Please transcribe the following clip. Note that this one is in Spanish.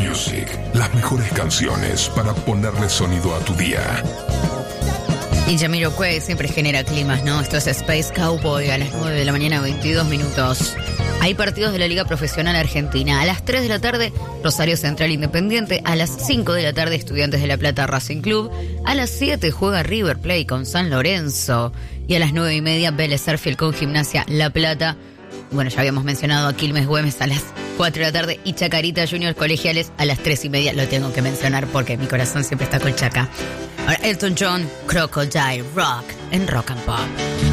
Music, las mejores canciones para ponerle sonido a tu día. Y Jamiroquai siempre genera climas, ¿no? Esto es Space Cowboy a las 9 de la mañana, 22 minutos. Hay partidos de la Liga Profesional Argentina. A las 3 de la tarde, Rosario Central Independiente. A las 5 de la tarde, Estudiantes de La Plata Racing Club. A las 7 juega River Plate con San Lorenzo. Y a las 9:30, Vélez Sarsfield con Gimnasia La Plata. Bueno, ya habíamos mencionado a Quilmes Güemes a las 4 de la tarde y Chacarita Juniors Colegiales a las 3:30. Lo tengo que mencionar porque mi corazón siempre está con Chaca. Ahora Elton John, Crocodile Rock en Rock and Pop.